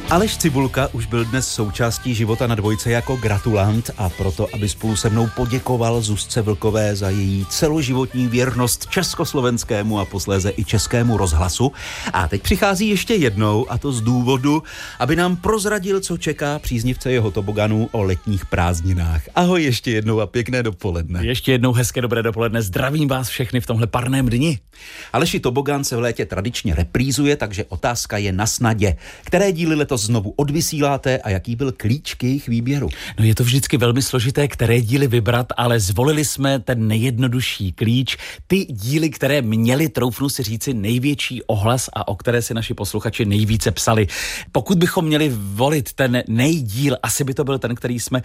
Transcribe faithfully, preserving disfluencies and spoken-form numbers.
Aleš Cibulka už byl dnes součástí života na dvojce jako gratulant a proto, aby spolu se mnou poděkoval Zuzce Vlkové za její celoživotní věrnost československému a posléze i českému rozhlasu. A teď přichází ještě jednou, a to z důvodu, aby nám prozradil, co čeká příznivce jeho toboganů o letních prázdninách. Ahoj ještě jednou a pěkné dopoledne. Ještě jednou hezké dobré dopoledne. Zdravím vás všechny v tomhle parném dni. Aleši, tobogán se v létě tradičně reprízuje, takže otázka je na snadě. Které díly letos znovu odvysíláte a jaký byl klíč k jejich výběru? No je to vždycky velmi složité, které díly vybrat, ale zvolili jsme ten nejjednodušší klíč. Ty díly, které měly, troufnu si říci, největší ohlas a o které si naši posluchači nejvíce psali. Pokud bychom měli volit ten nejdíl, asi by to byl ten, který jsme